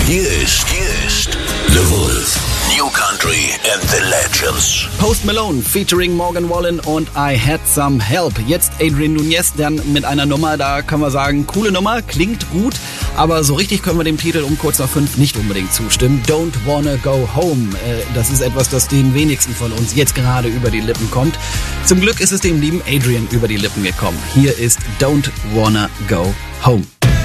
Hier ist The Wolf. New Country and the Legends. Post Malone featuring Morgan Wallen und I Had Some Help. Jetzt Adrian Nunez dann mit einer Nummer, da kann man sagen, coole Nummer, klingt gut, aber so richtig können wir dem Titel um kurz nach 5 nicht unbedingt zustimmen. Don't Wanna Go Home. Das ist etwas, das den wenigsten von uns jetzt gerade über die Lippen kommt. Zum Glück ist es dem lieben Adrian über die Lippen gekommen. Hier ist Don't Wanna Go Home.